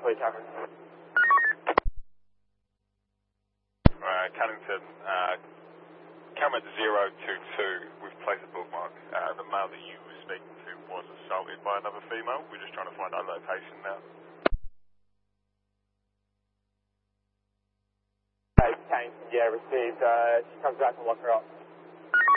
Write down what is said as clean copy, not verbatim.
Cameron. Cunnington, camera 022, we've placed a bookmark. The male that you were speaking to was assaulted by another female. We're just trying to find our location now. Okay, yeah, received. She comes back and lock her up.